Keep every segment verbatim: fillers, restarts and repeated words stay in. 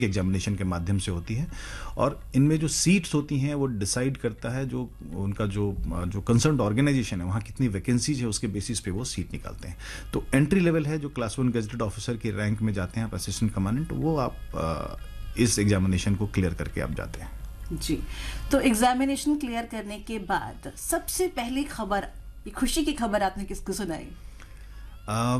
Examination के माध्यम से होती है और इनमें जो सीट्स होती हैं वो डिसाइड करता है जो उनका जो जो कंसर्न ऑर्गेनाइजेशन है वहाँ कितनी वैकेंसीज है उसके बेसिस पे वो सीट निकालते हैं। तो एंट्री लेवल है जो क्लास वन गेजेटेड ऑफिसर के रैंक में जाते हैं आप असिस्टेंट कमांडेंट, वो आप आ, इस एग्जामिनेशन को क्लियर करके आप जाते हैं। जी, तो एग्जामिनेशन क्लियर करने के बाद सबसे पहली खबर, खुशी की खबर आपने किसको सुनाई? आ,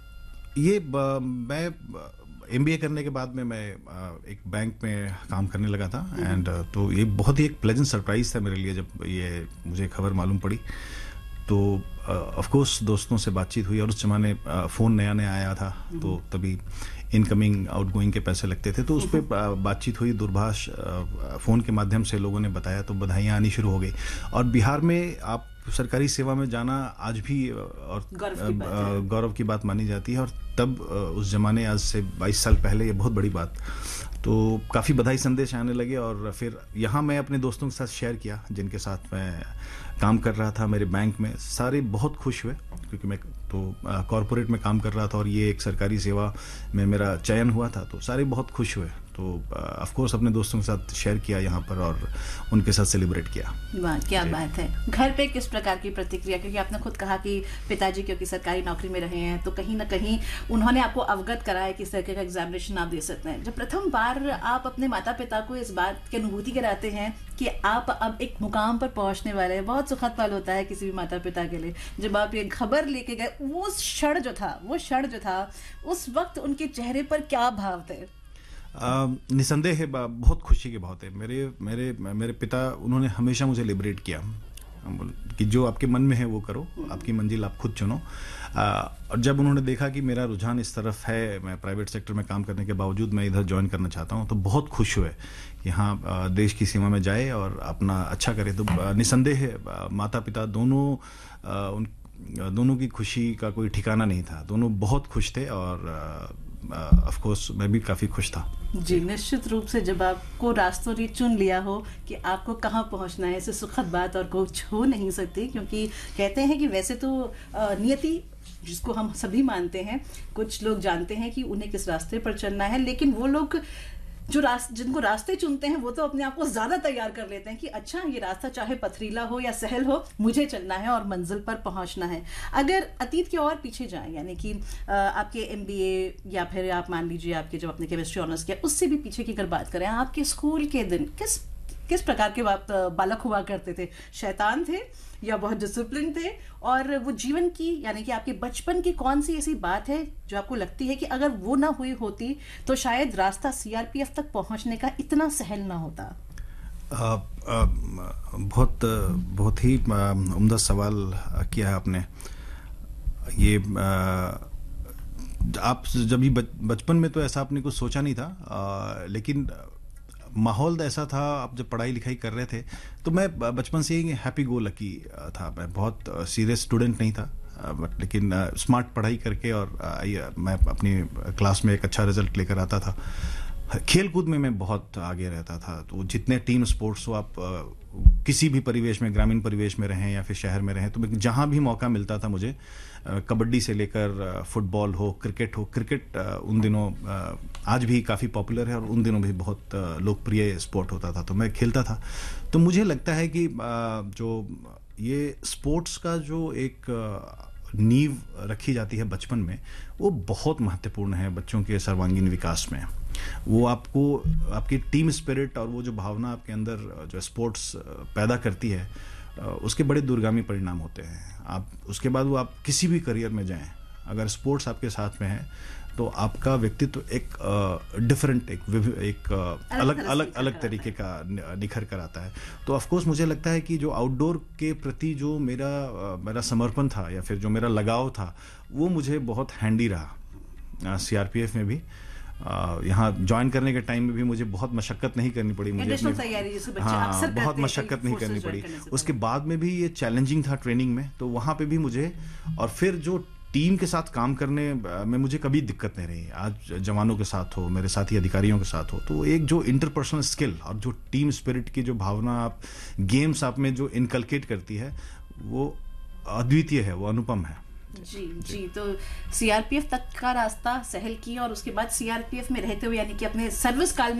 ये मैं एमबीए करने के बाद में मैं एक बैंक में काम करने लगा था एंड तो ये बहुत ही एक प्लेजेंट सरप्राइज था मेरे लिए जब ये मुझे खबर मालूम पड़ी। तो ऑफ कोर्स दोस्तों से बातचीत हुई और उस जमाने फ़ोन नया नया आया था तो तभी इनकमिंग आउटगोइंग के पैसे लगते थे, तो उस पर बातचीत हुई, दूरभाष फ़ोन के माध्यम से लोगों ने बताया तो बधाइयाँ आनी शुरू हो गई। और बिहार में आप सरकारी सेवा में जाना आज भी और गौरव की बात मानी जाती है और तब उस जमाने आज से बाईस साल पहले ये बहुत बड़ी बात। तो काफ़ी बधाई संदेश आने लगे और फिर यहाँ मैं अपने दोस्तों के साथ शेयर किया जिनके साथ मैं काम कर रहा था मेरे बैंक में। सारे बहुत खुश हुए क्योंकि मैं तो कॉरपोरेट में काम कर रहा था और ये एक सरकारी सेवा में मेरा चयन हुआ था, तो सारे बहुत खुश हुए। तो ऑफ कोर्स अपने दोस्तों के साथ शेयर किया यहाँ पर और उनके साथ सेलिब्रेट किया। वाह, क्या बात है। घर पे किस प्रकार की प्रतिक्रिया, क्योंकि आपने खुद कहा कि पिताजी क्योंकि सरकारी नौकरी में रहे हैं तो कहीं ना कहीं उन्होंने आपको अवगत कराया कि इस तरह का एग्जामिनेशन आप दे सकते हैं। जब प्रथम बार आप अपने माता पिता को इस बात की अनुभूति कराते हैं कि आप अब एक मुकाम पर पहुंचने वाले हैं, बहुत सुखद पल होता है किसी भी माता पिता के लिए। जब आप ये खबर लेके गए, वो क्षण जो था वो क्षण जो था उस वक्त उनके चेहरे पर क्या भाव थे? निसंदेह है बहुत खुशी के भाव थे। मेरे मेरे मेरे पिता उन्होंने हमेशा मुझे लिबरेट किया कि जो आपके मन में है वो करो, आपकी मंजिल आप खुद चुनो। और जब उन्होंने देखा कि मेरा रुझान इस तरफ है, मैं प्राइवेट सेक्टर में काम करने के बावजूद मैं इधर ज्वाइन करना चाहता हूँ, तो बहुत खुश हुए यहाँ देश की सीमा में जाए और अपना अच्छा करे। तो निसंदेह माता पिता दोनों उन दोनों की खुशी का कोई ठिकाना नहीं था, दोनों बहुत खुश थे और ऑफ कोर्स मैं भी काफ़ी खुश था। जी, निश्चित रूप से जब आपको रास्तों ने चुन लिया हो कि आपको कहाँ पहुँचना है, इससे सुखद बात और कुछ हो नहीं सकती। क्योंकि कहते हैं कि वैसे तो नियति जिसको हम सभी मानते हैं, कुछ लोग जानते हैं कि उन्हें किस रास्ते पर चलना है, लेकिन वो लोग जो रास्ते जिनको रास्ते चुनते हैं वो तो अपने आप को ज्यादा तैयार कर लेते हैं कि अच्छा ये रास्ता चाहे पथरीला हो या सहल हो, मुझे चलना है और मंजिल पर पहुंचना है। अगर अतीत की ओर पीछे जाएं, यानी कि आपके एमबीए या फिर आप मान लीजिए आपके जब आपने केमिस्ट्री ऑनर्स किया उससे भी पीछे की अगर बात करें, आपके स्कूल के दिन किस किस प्रकार के आप बालक हुआ करते थे? शैतान थे या बहुत डिसिप्लिन थे? और वो जीवन की यानी कि आपके बचपन की कौन सी ऐसी बात है जो आपको लगती है कि अगर वो ना हुई होती तो शायद रास्ता सीआरपीएफ तक पहुंचने का इतना सहल ना होता? आ, आ, बहुत बहुत ही उम्दा सवाल किया है आपने। ये आ, आप जब भी बचपन में तो ऐसा आपने कुछ सोचा नहीं था, आ, लेकिन माहौल ऐसा था। आप जब पढ़ाई लिखाई कर रहे थे तो मैं बचपन से ही हैप्पी गो लकी था। मैं बहुत सीरियस स्टूडेंट नहीं था, बट लेकिन स्मार्ट पढ़ाई करके और मैं अपनी क्लास में एक अच्छा रिजल्ट लेकर आता था। खेल कूद में मैं बहुत आगे रहता था। तो जितने टीम स्पोर्ट्स हो, आप किसी भी परिवेश में, ग्रामीण परिवेश में रहें या फिर शहर में रहें, तो मैं जहाँ भी मौका मिलता था मुझे, कबड्डी से लेकर फुटबॉल हो, क्रिकेट हो। क्रिकेट उन दिनों आज भी काफ़ी पॉपुलर है और उन दिनों भी बहुत लोकप्रिय स्पोर्ट होता था, तो मैं खेलता था। तो मुझे लगता है कि जो ये स्पोर्ट्स का जो एक नींव रखी जाती है बचपन में, वो बहुत महत्वपूर्ण है बच्चों के सर्वांगीण विकास में। वो आपको आपकी टीम स्पिरिट और वो जो भावना आपके अंदर जो स्पोर्ट्स पैदा करती है, उसके बड़े दूरगामी परिणाम होते हैं। आप उसके बाद वो आप किसी भी करियर में जाएं, अगर स्पोर्ट्स आपके साथ में है तो आपका व्यक्तित्व एक डिफरेंट एक एक अलग अलग अलग तरीके का निखर कर आता है। तो ऑफ कोर्स मुझे लगता है कि जो आउटडोर के प्रति जो मेरा मेरा समर्पण था या फिर जो मेरा लगाव था, वो मुझे बहुत हैंडी रहा सीआरपीएफ में भी। यहाँ ज्वाइन करने के टाइम में भी मुझे बहुत मशक्कत नहीं करनी पड़ी, मुझे अपनी, हाँ, बहुत मशक्कत नहीं करनी पड़ी। उसके बाद में भी ये चैलेंजिंग था ट्रेनिंग में, तो वहाँ पे भी मुझे, और फिर जो टीम के साथ काम करने में मुझे कभी दिक्कत नहीं रही। आज जवानों के साथ हो, मेरे साथी अधिकारियों के साथ हो, तो एक जो इंटरपर्सनल स्किल और जो टीम स्पिरिट की जो भावना आप गेम्स आप में जो इनकलकेट करती है, वो अद्वितीय है, वो अनुपम है। जी जी। तो सीआरपीएफ तक का रास्ता सहल किया और उसके बाद सीआरपीएफ में रहते हुए यानी कि अपने सर्विस काल में